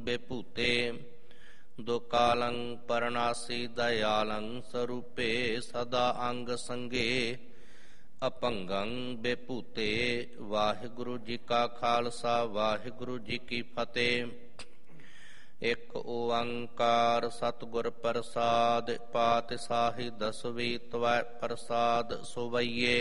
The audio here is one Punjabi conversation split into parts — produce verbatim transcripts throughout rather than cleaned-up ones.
बेपूते दुकालं परनासी दयालं स्वरूपे सदा अंग संगे अपंगं बेपूते। वाहिगुरु जी का खालसा वाहिगुरु जी की फतेह। एक ओंकार सतगुर प्रसाद पातशाही दसवीं त्वै प्रसाद सुवैये।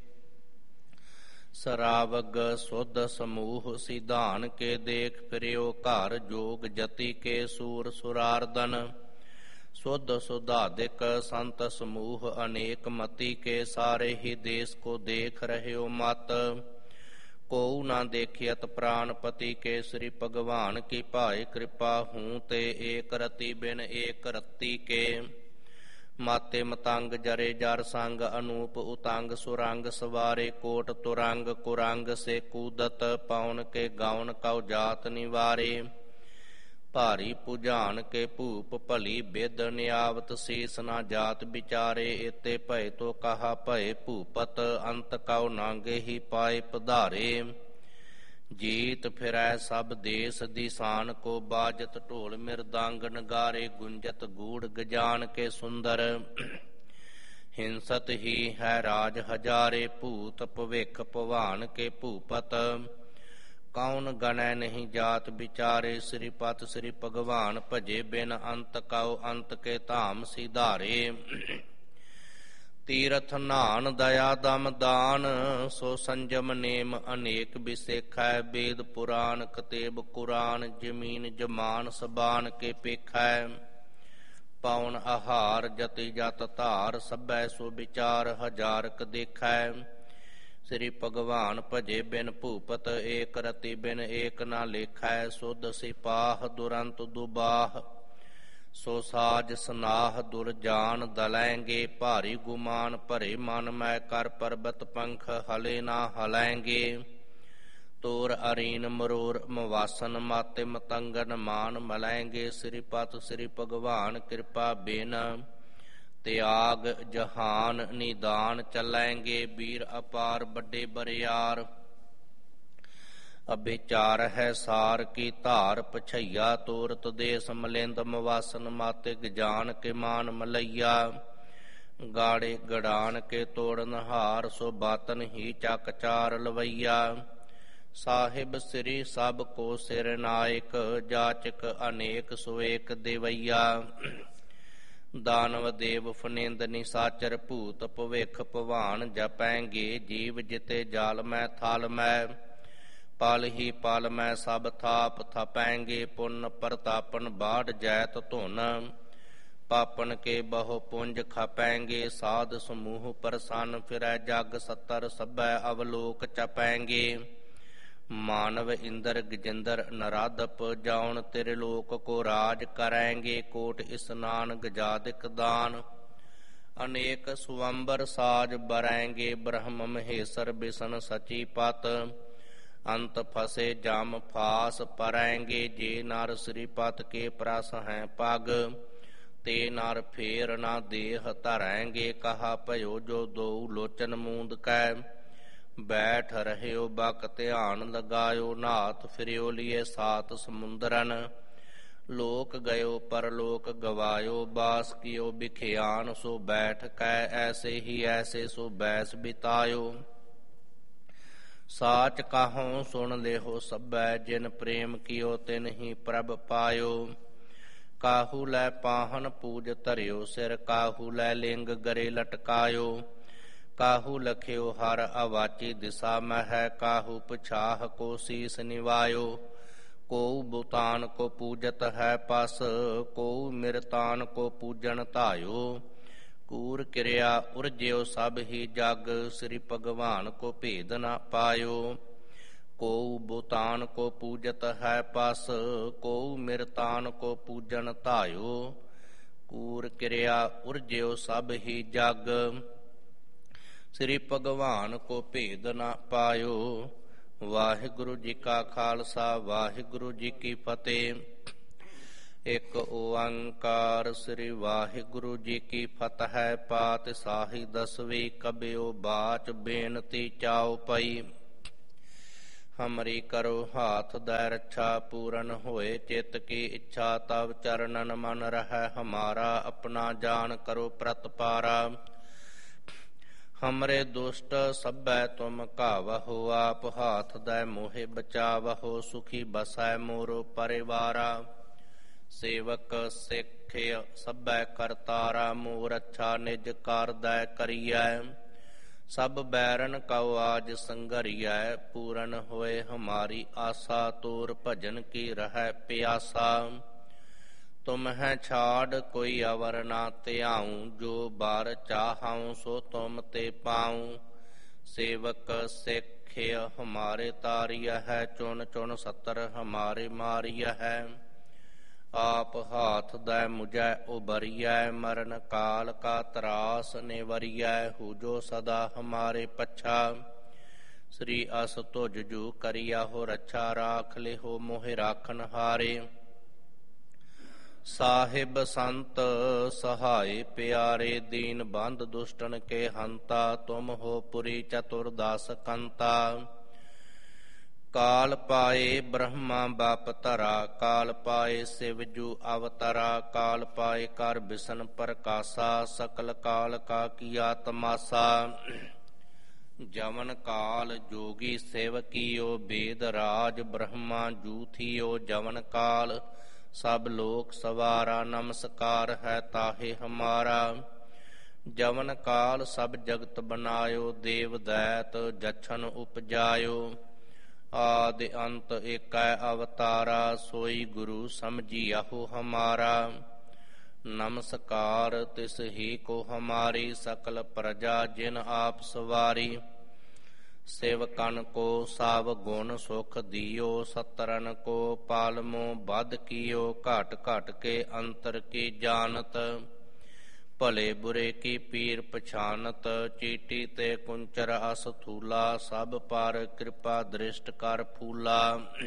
सरावग सुध समूह सिधान के देख फिरियो घर जोग जति के सूर सुरारदन। शुद्ध सुधाधिक संत समूह अनेक मति के सारे ही देश को देख रहे हो मत। को ना देखियत प्राणपति के श्री भगवान की भाई कृपा हूँ ते एक रति बिन एक रत्ती के। माते मतंग जरे जर संग अनूप उतंग सुरंग सवारे कोट तुरंग कुरंग से कूदत पौन के गाउन कौ जात निवारे। भारी पुजान के भूप भली बिद नियावत शीस ना जात विचारे। एते भय तो कहा भय भूपत अंत कौ नांगे ही पाए पधारे। जीत फिरै सब देश दिशान को बाजत ढोल मृदंग नगारे। गुंजत गूढ़ गजान के सुंदर हिंसत ही है राज हजारे। भूत भविख भवान के भूपत कौन गणै नहीं जात विचारे। श्रीपत श्री भगवान भजे बिन अंत कौ अंत के धाम सिधारे। तीरथ नान दया दम दान सो संजम नेम अनेक बिसेखै। वेद पुराण कतेब कुरान जमीन जमान सबान के पेखै। पौन आहार जति जत धार सबै सो विचार हजारक देखै। श्री भगवान भजे बिन भूपत एक रति बिन एक ना लेखै। सुध सिपाह दुरंत दुबाह सो साज सनाह दुरजान दलैंगे। भारी गुमान भरे मन मै कर पर्वत पंख हले ना हलैंगे। तोर अरीन मरोर मवासन माते मतंगन मान मलैंगे। श्रीपत श्री भगवान कृपा बिन त्याग जहान निदान चलैंगे। वीर अपार बड़े बरियार अभिचार है सार की धार। पछैया तोरत देश मलिंद मवासन माते गजान के मान मलैया। गाड़े गड़ान के तोड़न हार सो बातन ही चक चार लवैया। साहिब श्री सब को सिर नायक जाचक अनेक सुएक देवैया। दानव देव फनिंद निसाचर भूत भविख भवान जपैंगे। जीव जिते जाल मैं थल मैं पल ही पल मैं सब थाप थपैंगे। पुन प्रतापन बाढ़ जैत धुन पापन के बहु पुंज खपैंगे। साध समूह प्रसन्न फिरै जग सत्तर सबै अवलोक चपैंगे। मानव इंद्र गजेंद्र नराधप जाउन त्रिलोक को राज करैंगे। कोट स्नान गजादिक दान अनेक स्वंबर साज बरैंगे। ब्रह्म महेश्वर विष्णु सची पत अंत फसे जाम फास परैंगे। जे नर श्रीपत के प्रस हैं पग ते नर फेर ना देह धरैंगे। कहा भयो जो दो लोचन मूंद कै बैठ रह्यो बक ध्यान लगायो। नाथ फिरियो लिए सात समुंदरन लोक गयो परलोक गवायो। बास कियो बिखियान सो बैठ कै ऐसे ही ऐसे सो बैस बितायो। साच काहों सुन लेहो सबै जिन प्रेम कियो तिन ही प्रभ पायो। काहू लै पाहन पूज धरियो सिर काहू लै लिंग गरे लटकायो। काहू लख्यो हर अवाची दिशा मह काहू पछाह को शीस निवायो। को बुतान को पूजत है पस को मिरतान को पूजन धायो। कूर क्रिया उर्ज्यो सब ही जग श्री भगवान को भेद न पायो। को बुतान को पूजत है पस को मिरतान को पूजन धायो। कूर क्रिया उर्ज्यो सब ही जग श्री भगवान को भेद न पायो। वाहिगुरु जी का खालसा वाहिगुरु जी की फतेह। एक ओंकार श्री वाहिगुरु जी की फतह। पातशाही दसवीं कबियो बाच बेनती चाओ पई। ਹਮਰੀ ਕਰੋ ਹਾਥ ਦੈ ਰੱਛਾ, ਪੂਰਨ ਹੋਏ ਚਿਤ ਕੀ ਇੱਛਾ। ਤਬ ਚਰਨਨ ਮਨ ਰਹਿ ਹਮਾਰਾ, ਆਪਣਾ ਜਾਨ ਕਰੋ ਪ੍ਰਤਪਾਰਾ। ਹਮਰੇ ਦੁਸ਼ਟ ਸਭੈ ਤੁਮ ਘਾਵਹੁ, ਆਪ ਹਾਥ ਦੈ ਮੋਹਿ ਬਚਾਵਹੁ। ਸੁਖੀ ਬਸੈ ਮੋਰੋ ਪਰਿਵਾਰਾ, ਸੇਵਕ ਸਿੱਖਿ ਸਭੈ ਕਰਤਾਰਾ। ਮੋਰ ਅੱਛਾ ਨਿਜ ਕਾਰ ਦੈ ਕਰੀਐ, ਸਭ ਬੈਰਨ ਕਉ ਆਜ ਸੰਘਰੀਐ। ਪੂਰਨ ਹੋਏ ਹਮਾਰੀ ਆਸਾ, ਤੋਰ ਭਜਨ ਕੀ ਰਹਿ ਪਿਆਸਾ। ਤੁਮਹਿ ਛਾੜ ਕੋਈ ਅਵਰ ਨਾ ਧਿਆਉ, ਜੋ ਬਾਰ ਚਾਹਉ ਸੋ ਤੁਮ ਤੇ ਪਾਉ। ਸੇਵਕ ਸਿੱਖਿ ਹਮਾਰੇ ਤਾਰੀਆ ਹੈ, ਚੁਣ ਚੁਣ ਸੱਤਰ ਹਮਾਰੇ ਮਾਰੀਆ ਹੈ। ਆਪ ਹਾਥ ਦੈ ਮੁਝੈ ਉਬਰੀਐ, ਮਰਨ ਕਾਲ ਕਾ ਤਰਾਸ ਨਿਵਰੀਐ। ਹੂਜੋ ਸਦਾ ਹਮਾਰੇ ਪੱਛਾ, ਸ੍ਰੀ ਅਸ ਤੁਜ ਜੂ ਕਰਿਆ ਹੋ ਰੱਛਾ। ਰਾਖ ਲਿਹੋ ਮੋਹਿ ਰਾਖਨ ਹਾਰੇ, ਸਾਹਿਬ ਸੰਤ ਸਹਾਏ ਪਿਆਰੇ। ਦੀਨ ਬੰਧ ਦੁਸ਼ਟਨ ਕੇ ਹੰਤਾ, ਤੁਮ ਹੋ ਪੁਰੀ ਚਤੁਰਦਾਸ ਕੰਤਾ। ਕਾਲ ਪਾਏ ਬ੍ਰਹਮਾ ਬਾਪ ਧਰਾ, ਕਾਲ ਪਾਏ ਸਿਵ ਜੂ ਅਵਤਰਾ। ਕਾਲ ਪਾਏ ਕਰ ਬਿਸ਼ਨ ਪ੍ਰਕਾਸ਼ਾ, ਸਕਲ ਕਾਲ ਕਾ ਕੀਆ ਤਮਾਸਾ। ਜਵਨ ਕਾਲ ਜੋਗੀ ਸਿਵ ਕੀਓ, ਬੇਦ ਰਾਜ ਬ੍ਰਹਮਾ ਜੂ ਥੀਓ। ਜਵਨ ਕਾਲ ਸਭ ਲੋਕ ਸਵਾਰਾ, ਨਮਸਕਾਰ ਹੈ ਤਾਹੇ ਹਮਾਰਾ। ਜਵਨ ਕਾਲ ਸਭ ਜਗਤ ਬਨਾਇਓ, ਦੇਵ ਦੈਤ ਜਛਨ ਉਪਜਾਇਓ। ਆਦਿ ਅੰਤ ਏਕੈ ਅਵਤਾਰਾ, ਸੋਈ ਗੁਰੂ ਸਮਝਿਆਹੋ ਹਮਾਰਾ। ਨਮਸਕਾਰ ਤਿਸ ਹੀ ਕੋ ਹਮਾਰੀ, ਸਕਲ ਪ੍ਰਜਾ ਜਿਨ ਆਪ ਸਵਾਰੀ। ਸੇਵਕਨ ਕੋ ਸਭ ਗੁਣ ਸੁਖ ਦਿਓ, ਸਤਰਨ ਕੋ ਪਾਲਮੋ ਬਧ ਕੀਓ। ਘਟ ਘਟ ਕੇ ਅੰਤਰ ਕੀ ਜਾਨਤ, ਭਲੇ ਬੁਰੇ ਕੀ ਪੀਰ ਪਛਾਨਤ। ਚੀਟੀ ਤੇ ਕੁੰਚਰ ਅਸ ਥੂਲਾ, ਸਭ ਪਰ ਕਿਰਪਾ ਦ੍ਰਿਸ਼ਟ ਕਰ ਫੂਲਾ।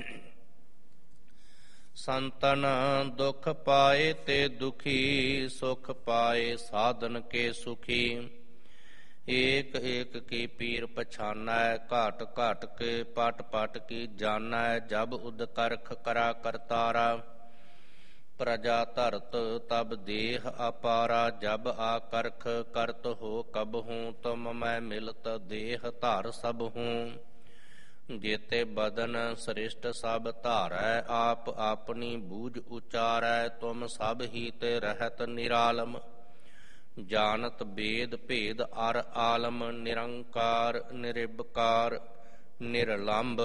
ਸੰਤਨ ਦੁਖ ਪਾਏ ਤੇ ਦੁਖੀ, ਸੁਖ ਪਾਏ ਸਾਧਨ ਕੇ ਸੁਖੀ। ਏਕ ਏਕ ਕੀ ਪੀਰ ਪਛਾਨੈ, ਘਾਟ ਘਾਟ ਕੇ ਪਟ ਪਟ ਕੀ ਜਾਨੈ। ਜਬ ਉਦ ਕਰਖ ਕਰਾ ਕਰਤਾਰਾ, ਪ੍ਰਜਾ ਧਰਤ ਤਬ ਦੇਹ ਅਪਾਰਾ। ਜਬ ਆ ਕਰਖ ਕਰਤ ਹੋ ਕਬਹੂੰ, ਤੁਮ ਮੈਂ ਮਿਲਤ ਦੇਹ ਧਾਰ ਸਭਹੂੰ। ਜੇਤੇ ਬਦਨ ਸ੍ਰਿਸ਼ਟ ਸਭ ਧਾਰੈ, ਆਪ ਆਪਣੀ ਬੂਝ ਉਚਾਰੈ। ਤੁਮ ਸਭ ਹੀ ਤੇ ਰਹਿਤ ਨਿਰਾਲਮ, ਜਾਨਤ ਬੇਦ ਭੇਦ ਅਰ ਆਲਮ। ਨਿਰੰਕਾਰ ਨਿਰਿਬਕਾਰ ਨਿਰਲੰਭ,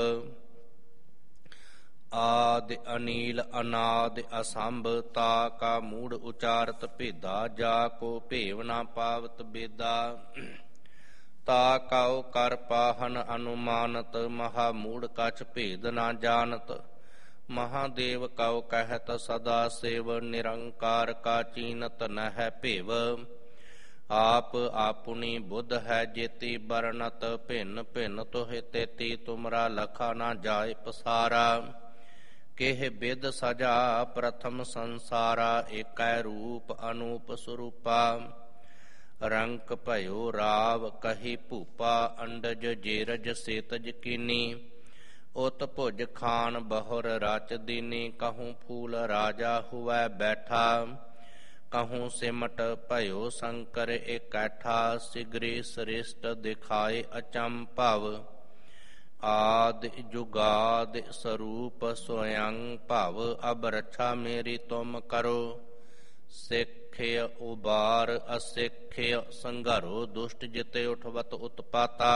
ਆਦਿ ਅਨੀਲ ਅਨਾਦ ਅਸੰਭ। ਤਾ ਕਾ ਮੂੜ ਉਚਾਰਤ ਭੇਦਾ, ਜਾ ਕੋ ਭੇਵ ਨਾ ਪਾਵਤ ਬੇਦਾ। ਤਾ ਕਉ ਕਰ ਪਾਹਨ ਅਨੁਮਾਨਤ, ਮਹਾ ਮੂੜ ਕਛ ਭੇਦ ਨਾ ਜਾਨਤ। ਮਹਾਦੇਵ ਕਉ ਕਹਿਤ ਸਦਾ ਸਿਵ, ਨਿਰੰਕਾਰ ਕਾ ਚੀਨਤ ਨਹਿ ਭੇਵ। ਆਪ ਆਪੁਨੀ ਬੁੱਧ ਹੈ ਜੇਤੀ ਬਰਨਤ, ਭਿੰਨ ਭਿੰਨ ਤੋਹਿ ਤੇਤੀ ਤੁਮਰਾ ਲਖਾ ਨਾ ਜਾਏ ਪਸਾਰਾ। ਕਿਹ ਬਿਦ ਸਜਾ ਪ੍ਰਥਮ ਸੰਸਾਰਾ, ਏਕੈ ਰੂਪ ਅਨੂਪ ਸਰੂਪਾ। ਰੰਕ ਭਇਓ ਰਾਵ ਕਹੀ ਭੂਪਾ, ਅੰਡਜ ਜੇਰਜ ਸੇਤਜ ਕੀਨੀ। ਉਤ ਭੁਜ ਖਾਨ ਬਹੁਰ ਰਚ ਦੀਨੀ, ਕਹੂੰ ਫੂਲ ਰਾਜਾ ਹੁਵੈ ਬੈਠਾ। ਕਹੂੰ ਸਿਮਟ ਭਇਓ ਸ਼ੰਕਰ ਇਕੈਠਾ, ਸਿਗਰੀ ਸ੍ਰਿਸ਼ਟ ਦਿਖਾਏ ਅਚੰਭਵ। ਆਦਿ ਜੁਗਾਦਿ ਸਰੂਪ ਸਵਯੰ ਭਵ, ਅਬ ਰੱਛਾ ਮੇਰੀ ਤੁਮ ਕਰੋ। ਸਿੱਖਿ ਉਬਾਰ ਅਸਿੱਖਿ ਸੰਘਰੋ, ਦੁਸ਼ਟ ਜਿਤੇ ਉਠਵਤ ਉਤਪਾਤਾ।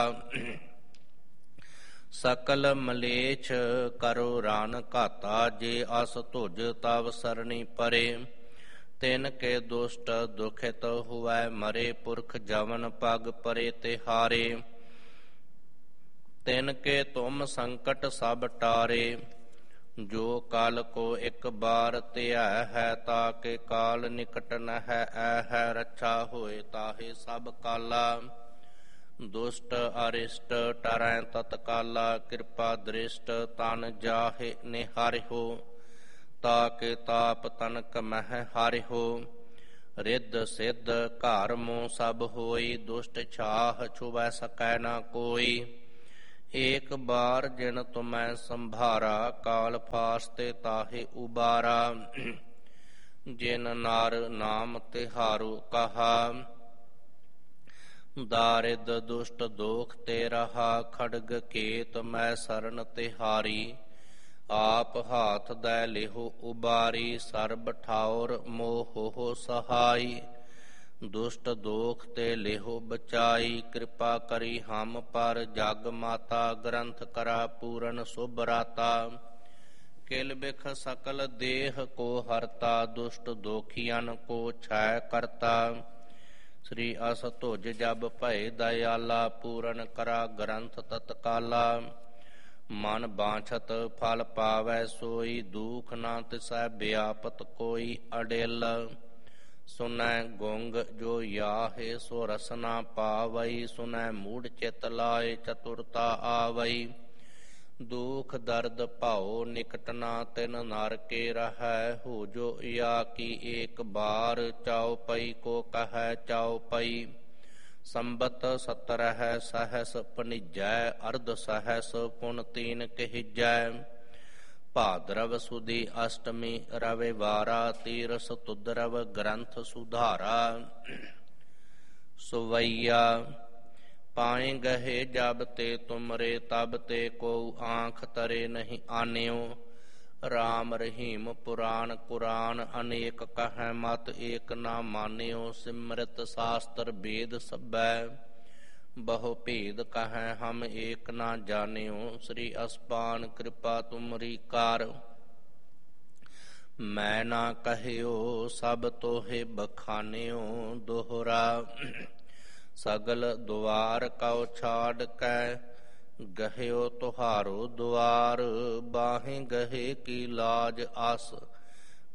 ਸਕਲ ਮਲੇਛ ਕਰੋ ਰਾਨ ਘਾਤਾ, ਜੇ ਅਸ ਧੁਜ ਤਵ ਸਰਣੀ ਪਰੇ। ਤਿਨ ਕੇ ਦੁਸ਼ਟ ਦੁਖਿਤ ਹੁਵੈ ਮਰੇ, ਪੁਰਖ ਜਵਨ ਪਗ ਪਰੇ ਤੇ ਹਾਰੇ। ਤਿਨ ਕੇ ਤੁਮ ਸੰਕਟ ਸਭ ਟਾਰੇ, ਜੋ ਕਲ ਕੋ ਇੱਕ ਬਾਰ ਧਿਆ ਹੈ। ਤਾ ਕੇ ਕਾਲ ਨਿਕਟ ਨਹਿ ਐ ਹੈ, ਰੱਛਾ ਹੋਏ ਤਾਹੇ ਸਭ ਕਾਲਾ। ਦੁਸ਼ਟ ਅਰਿਸ਼ਟ ਟਰੈ ਤਤਕਾਲਾ, ਕਿਰਪਾ ਦ੍ਰਿਸ਼ਟ ਤਨ ਜਾਹੇ ਨਿਹਾਰਿਓ। ਤਾ ਕੇ ਤਾਪ ਤਨਕ ਮਹਿ ਹਾਰਿਓ। ਰਿੱਧ ਸਿੱਧ ਘਰ ਮੋ ਸਭ ਹੋਈ, ਦੁਸ਼ਟ ਛਾਹ ਛੁਵੈ ਸਕੈ ਨਾ ਕੋਈ। ਏਕ ਬਾਰ ਜਿਨ ਤੁਮੈ ਸੰਭਾਰਾ, ਕਾਲ ਫਾਸਤੇ ਤਾਹੇ ਉਬਾਰਾ। ਜਿਨ ਨਰ ਨਾਮ ਤਿਹਾਰੂ ਕਹਾ, ਦਾਰਿਦ ਦੁਸ਼ਟ ਦੋਖ ਤੇ ਰਹਾ। ਖੜਗ ਕੇਤ ਮੈਂ ਸਰਨ ਤਿਹਾਰੀ, ਆਪ ਹਾਥ ਦੈ ਲਿਹੋ ਉਬਾਰੀ। ਸਰਬ ਠਾਉਰ ਮੋਹ ਸਹਾਈ, ਦੁਸ਼ਟ ਦੋਖ ਤੇ ਲਿਹੋ ਬਚਾਈ। ਕਿਰਪਾ ਕਰੀ ਹਮ ਪਰ ਜਗ ਮਾਤਾ, ਗ੍ਰੰਥ ਕਰਾ ਪੂਰਨ ਸੁਭ ਰਾਤਾ। ਕਿਲ ਬਿਖ ਸਕਲ ਦੇਹ ਕੋ ਹਰਤਾ, ਦੁਸ਼ਟ ਦੋਖੀਆਂ ਕੋ ਛਾਇ ਕਰਤਾ। ਸ੍ਰੀ ਅਸ ਧੁਜ ਜਬ ਭਏ ਦਇਆਲਾ, ਪੂਰਨ ਕਰਾ ਗ੍ਰੰਥ ਤਤਕਾਲਾ। ਮਨ ਬਾਛਤ ਫਲ ਪਾਵੈ ਸੋਈ, ਦੂਖ ਨਾ ਤਿਸੈ ਬਿਆਪਤ ਕੋਈ। ਅਡਿਲ ਸੁਨੈ ਗੁੰਗ ਜੋ ਯਾਹੇ, ਸੋ ਰਸ ਨਾ ਪਾਵਈ। ਸੁਨੈ ਮੂੜ ਚਿਤ ਲਾਏ, ਚਤੁਰਤਾ ਆਵਈ। ਦੁਖ ਦਰਦ ਭਾਉ ਨਿਕਟ ਨਾ ਤਿਨ, ਨਰ ਕੇ ਰਹੈ ਹੋ ਜੋ ਯਾ ਕੀ। ਏਕ ਬਾਰ ਚਾਉ ਪਈ ਕੋ ਕਹੈ ਚਾਉ ਪਈ, ਸੰਬਤ ਸਤਰਹਿ ਸਹਸ ਭਣੀਜੈ। ਅਰਧ ਸਹਸ ਪੁਨ ਤੀਨ ਕਹਿਜੈ। ਭਾਦਰਵ ਸੁਦੀ ਅਸ਼ਟਮੀ ਰਵਿਵਾਰਾ, ਤੀਰਸ ਤੁਦਰਵ ਗ੍ਰੰਥ ਸੁਧਾਰਾ। ਸੁਵਈਆ ਪਾਏ ਗਹੇ ਜਬ ਤੇ ਤੁਮਰੇ, ਤਬ ਤੇ ਕੋ ਆਂਖ ਤਰੇ ਨਹੀਂ ਆਨਿਓ। ਰਾਮ ਰਹੀਮ ਪੁਰਾਨ ਕੁਰਾਨ, ਅਨੇਕ ਕਹੈ ਮਤ ਏਕ ਨਾ ਮਾਨਿਓ। ਸਿਮਰਤ ਸਾਸਤਰ ਬੇਦ ਸਭੈ, ਬਹੁ ਭੇਦ ਕਹੈ ਹਮ ਏਕ ਨਾ ਜਾਣਿਓ। ਸ੍ਰੀ ਅਸਪਾਨ ਕਿਰਪਾ ਤੁਮਰੀ ਕਾਰ, ਮੈਂ ਨਾ ਕਹਿਓ ਸਭ ਤੋਹੇ ਬਖਾਨਿਓ। ਦੋਹਰਾ ਸਗਲ ਦੁਆਰ ਕਉ ਛਾੜ ਕੈ, ਗਹਿਓ ਤੁਹਾਰੋ ਦੁਆਰ। ਬਾਹੇ ਗਹੇ ਕੀ ਲਾਜ ਆਸ,